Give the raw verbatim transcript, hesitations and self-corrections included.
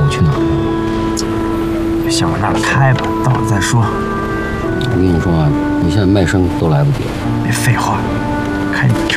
我去哪儿呀？ 就先往那儿开吧，到了再说。 我跟你说啊，你现在卖身都来不及了。 别废话，看你